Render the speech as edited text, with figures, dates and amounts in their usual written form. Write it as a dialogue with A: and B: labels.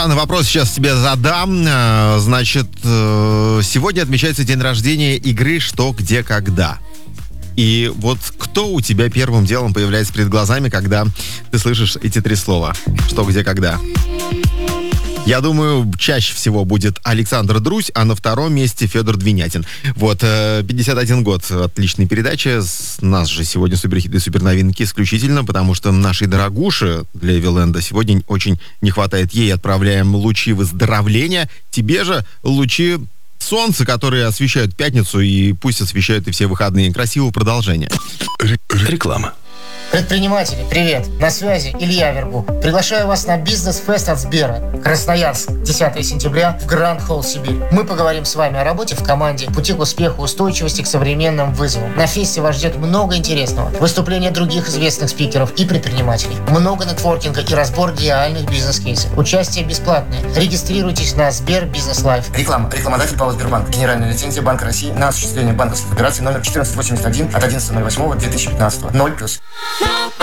A: На вопрос сейчас тебе задам. Значит, сегодня отмечается день рождения игры «Что, где, когда». И вот кто у тебя первым делом появляется перед глазами, когда ты слышишь эти три слова? «Что, где, когда». Я думаю, чаще всего будет Александр Друзь, а на втором месте Федор Двинятин. Вот, 51 год отличной передачи. Нас же сегодня суперхиты и суперновинки исключительно, потому что нашей дорогуше для Эвиленда сегодня очень не хватает. Ей отправляем лучи выздоровления. Тебе же лучи солнца, которые освещают пятницу, и пусть освещают и все выходные. Красивого продолжения.
B: Реклама.
C: Предприниматели, привет! На связи Илья Вербук. Приглашаю вас на бизнес-фест от Сбера. Красноярск, 10 сентября в Гранд Холл Сибирь. Мы поговорим с вами о работе в команде, пути к успеху, устойчивости к современным вызовам. На фесте вас ждет много интересного. Выступления других известных спикеров и предпринимателей. Много нетворкинга и разбор реальных бизнес-кейсов. Участие бесплатное. Регистрируйтесь на Сбер Бизнес Лайф.
D: Реклама. Рекламодатель ПАО «Сбербанк». Генеральная лицензия Банка России на осуществление банковских операций номер 1481 от 11.08.2015. 0+.